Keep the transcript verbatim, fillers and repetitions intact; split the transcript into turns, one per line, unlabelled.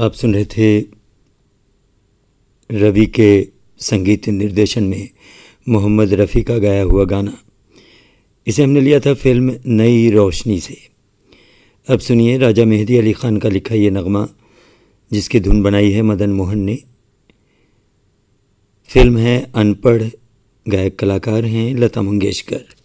आप सुन रहे थे रवि के संगीत निर्देशन में मोहम्मद रफ़ी का गाया हुआ गाना। इसे हमने लिया था फिल्म नई रोशनी से। अब सुनिए राजा मेहदी अली ख़ान का लिखा ये नगमा, जिसकी धुन बनाई है मदन मोहन ने। फिल्म है अनपढ़, गायक कलाकार हैं लता मंगेशकर।